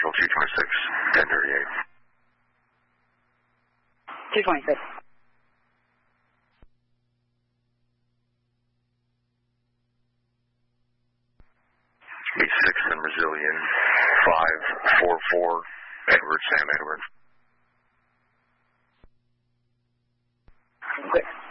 Central 226, 1038. 226. E6 and Brazilian 544, Edward, Sam Edward. Okay.